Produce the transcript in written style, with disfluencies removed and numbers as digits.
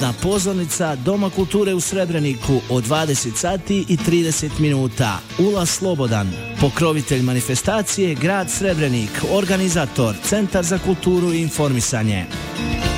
Pozornica Doma kulture u Srebreniku od 20 sati i 30 minuta. Ulaz slobodan. Pokrovitelj manifestacije Grad Srebrenik. Organizator Centar za kulturu i informisanje.